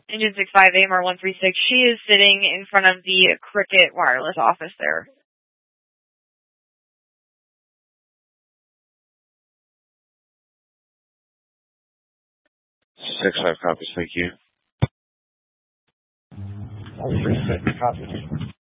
Engine 65 AMR 136. She is sitting in front of the Cricket Wireless office there. 6-5 copies, thank you. 136, copy.